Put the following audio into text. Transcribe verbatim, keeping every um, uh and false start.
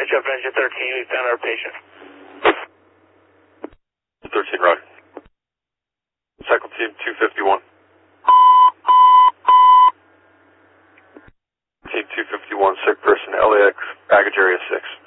finish up engine thirteen, we found our patient. thirteen, right. Cycle team two fifty-one. Team two fifty-one, sick person, L A X, baggage area six.